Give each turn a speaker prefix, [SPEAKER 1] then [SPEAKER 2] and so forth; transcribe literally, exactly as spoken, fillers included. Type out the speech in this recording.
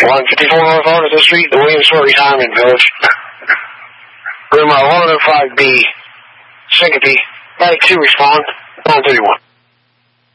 [SPEAKER 1] one fifty-four North Arkansas Street, the Williamsport Retirement Village. Room one oh five B, Syncope. Medic two respond, nine thirty-one.